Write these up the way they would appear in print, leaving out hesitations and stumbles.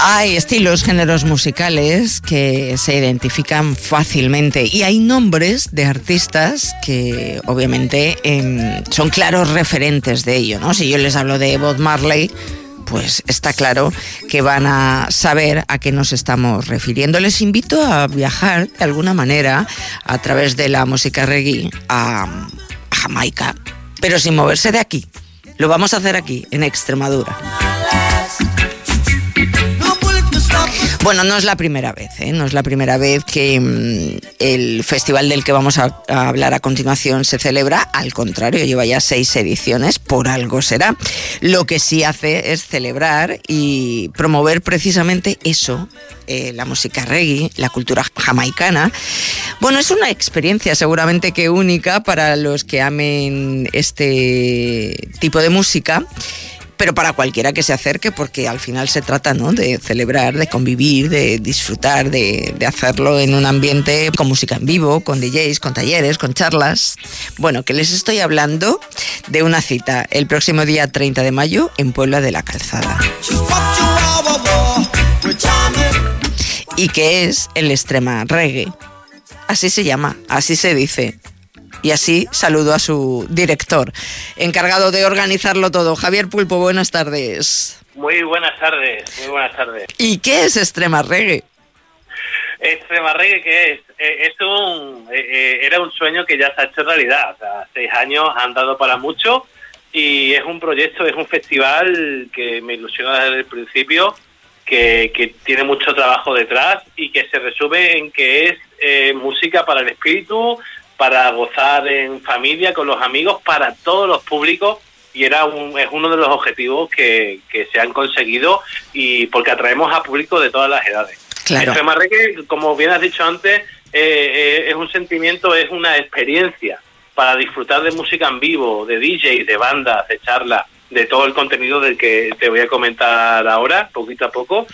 Hay estilos, géneros musicales que se identifican fácilmente y hay nombres de artistas que obviamente son claros referentes de ello, ¿no? Si yo les hablo de Bob Marley, pues está claro que van a saber a qué nos estamos refiriendo. Les invito a viajar de alguna manera a través de la música reggae a Jamaica, pero sin moverse de aquí. Lo vamos a hacer aquí, en Extremadura. Bueno, no es la primera vez, no es la primera vez que el festival del que vamos a hablar a continuación se celebra. Al contrario, lleva ya 6 ediciones, por algo será. Lo que sí hace es celebrar y promover precisamente eso, la música reggae, la cultura jamaicana. Bueno, es una experiencia seguramente que única para los que amen este tipo de música, pero para cualquiera que se acerque, porque al final se trata, ¿no?, de celebrar, de convivir, de disfrutar, de hacerlo en un ambiente con música en vivo, con DJs, con talleres, con charlas. Bueno, que les estoy hablando de una cita el próximo día 30 de mayo en Puebla de la Calzada. Y que es el Extrema Reggae. Así se llama, así se dice. Y así saludo a su director, encargado de organizarlo todo. Javier Pulpo, buenas tardes. Muy buenas tardes, muy buenas tardes. ¿Y qué es Extrema Reggae? Extrema Reggae, ¿qué es? Era un sueño que ya se ha hecho realidad. O sea, 6 años han dado para mucho y es un proyecto, es un festival que me ilusiona desde el principio, que tiene mucho trabajo detrás y que se resume en que es música para el espíritu, para gozar en familia, con los amigos, para todos los públicos, y es uno de los objetivos que se han conseguido, y porque atraemos a público de todas las edades. Claro. Extrema Reggae, como bien has dicho antes, es un sentimiento, es una experiencia para disfrutar de música en vivo, de DJs, de bandas, de charlas, de todo el contenido del que te voy a comentar ahora, poquito a poco,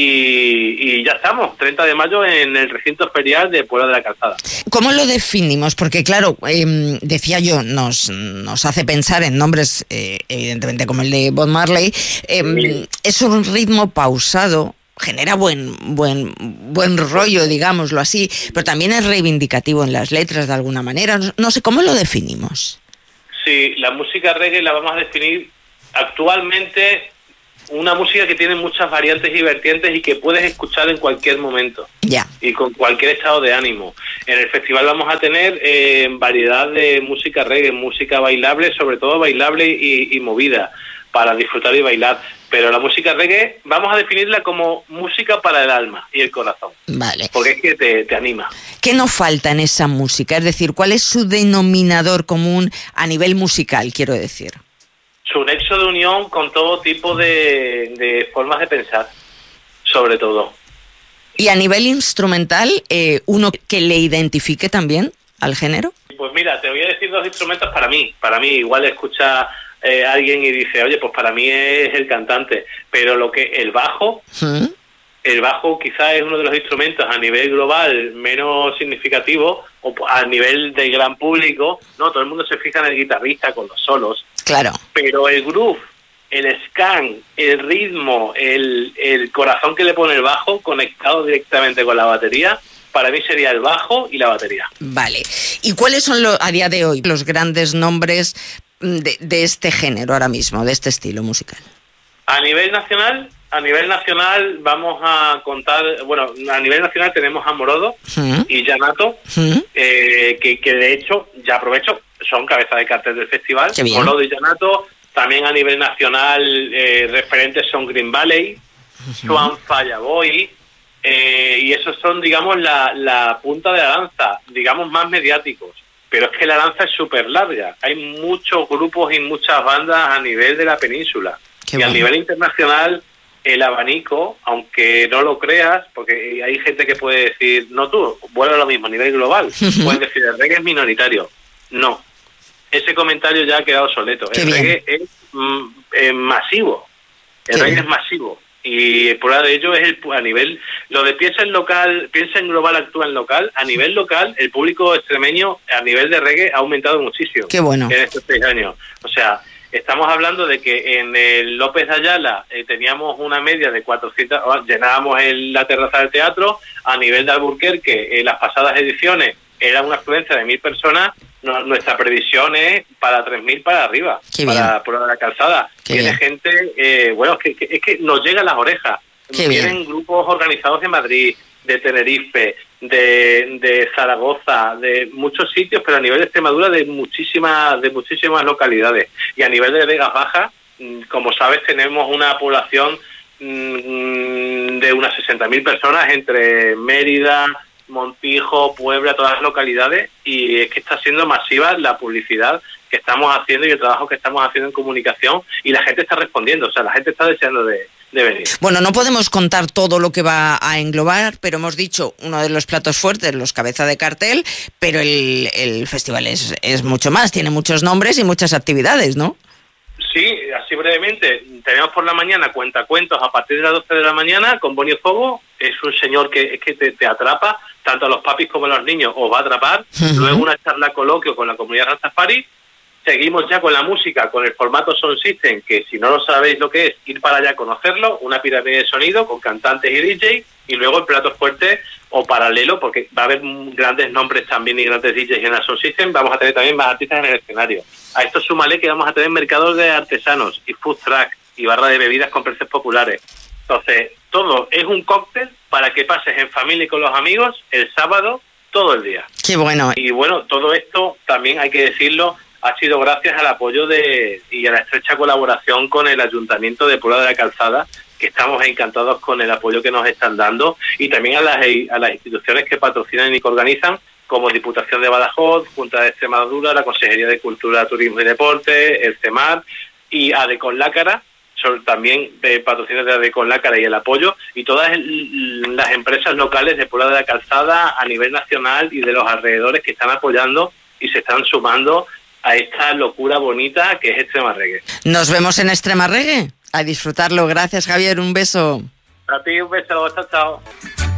y ya estamos, 30 de mayo en el recinto ferial de Puebla de la Calzada. ¿Cómo lo definimos? Porque claro, decía yo, nos hace pensar en nombres, evidentemente como el de Bob Marley, sí. Es un ritmo pausado, genera buen rollo, digámoslo así, pero también es reivindicativo en las letras de alguna manera. No sé, ¿cómo lo definimos? Sí, la música reggae la vamos a definir actualmente una música que tiene muchas variantes y vertientes y que puedes escuchar en cualquier momento. Ya. Y con cualquier estado de ánimo. En el festival vamos a tener variedad de música reggae, música bailable, sobre todo bailable y movida, para disfrutar y bailar. Pero la música reggae vamos a definirla como música para el alma y el corazón. Vale. Porque es que te anima. ¿Qué nos falta en esa música? Es decir, ¿cuál es su denominador común a nivel musical, quiero decir? Su nexo de unión con todo tipo de formas de pensar, sobre todo. ¿Y a nivel instrumental, uno que le identifique también al género? Pues mira, te voy a decir 2 instrumentos para mí. Para mí, igual escucha alguien y dice, oye, pues para mí es el cantante. Pero el bajo... ¿Sí? El bajo quizás es uno de los instrumentos a nivel global menos significativo, o a nivel del gran público, no, todo el mundo se fija en el guitarrista con los solos. Claro. Pero el groove, el scan, el ritmo, el corazón que le pone el bajo, conectado directamente con la batería, para mí sería el bajo y la batería. Vale. ¿Y cuáles son a día de hoy los grandes nombres de este género ahora mismo, de este estilo musical? A nivel nacional vamos a contar, bueno, a nivel nacional tenemos a Morodo y Yanato, que de hecho, ya aprovecho, son cabeza de cartel del festival. Morodo y Yanato. También a nivel nacional referentes son Green Valley, Swan Fireboy, y esos son, digamos, la punta de la lanza, digamos, más mediáticos. Pero es que la lanza es súper larga. Hay muchos grupos y muchas bandas a nivel de la península. Qué y bueno. A nivel internacional, el abanico, aunque no lo creas, porque hay gente que puede decir, no tú, vuelve a lo mismo, a nivel global. Pueden decir, el reggae es minoritario. No. Ese comentario ya ha quedado obsoleto. El reggae es masivo. El reggae es masivo. Y prueba de ello es a nivel, lo de piensa en global, actúa en local. A nivel local, el público extremeño a nivel de reggae ha aumentado muchísimo. Qué bueno. En estos 6 años. O sea, estamos hablando de que en el López de Ayala teníamos una media de 400, llenábamos la terraza del teatro. A nivel de Alburquerque, en las pasadas ediciones era una afluencia de 1.000 personas. Nuestra previsión es para 3.000 para arriba, por la calzada. Tiene gente, es que nos llega a las orejas. Vienen grupos organizados de Madrid, de Tenerife, de Zaragoza, de muchos sitios, pero a nivel de Extremadura de muchísimas localidades. Y a nivel de Vegas Bajas, como sabes, tenemos una población de unas 60.000 personas entre Mérida, Montijo, Puebla, todas las localidades, y es que está siendo masiva la publicidad que estamos haciendo y el trabajo que estamos haciendo en comunicación, y la gente está respondiendo, o sea, la gente está deseando de venir. Bueno, no podemos contar todo lo que va a englobar, pero hemos dicho uno de los platos fuertes, los cabeza de cartel, pero el festival es mucho más, tiene muchos nombres y muchas actividades, ¿no? Sí, así brevemente, tenemos por la mañana cuentacuentos a partir de las 12 de la mañana con Bonio Fogo. Es un señor que te atrapa, tanto a los papis como a los niños, os va a atrapar. Luego una charla coloquio con la comunidad Rastafari. Seguimos ya con la música, con el formato Sound System, que si no lo sabéis lo que es, ir para allá a conocerlo, una pirámide de sonido con cantantes y DJ, y luego el plato fuerte o paralelo, porque va a haber grandes nombres también y grandes DJs en la Sound System. Vamos a tener también más artistas en el escenario. A esto súmale que vamos a tener mercados de artesanos y food truck y barra de bebidas con precios populares. Entonces, todo es un cóctel para que pases en familia y con los amigos el sábado todo el día. ¡Qué bueno! Y bueno, todo esto también hay que decirlo, ha sido gracias al apoyo y a la estrecha colaboración con el Ayuntamiento de Puebla de la Calzada, que estamos encantados con el apoyo que nos están dando, y también a las instituciones que patrocinan y que organizan, como Diputación de Badajoz, Junta de Extremadura, la Consejería de Cultura, Turismo y Deporte, el CEMAR y ADECON Lácara, son también patrocinios de ADECON Lácara y el apoyo, y todas las empresas locales de Puebla de la Calzada a nivel nacional y de los alrededores que están apoyando y se están sumando a esta locura bonita que es Extrema Reggae. Nos vemos en Extrema Reggae. A disfrutarlo. Gracias, Javier. Un beso. A ti un beso. Chao, chao.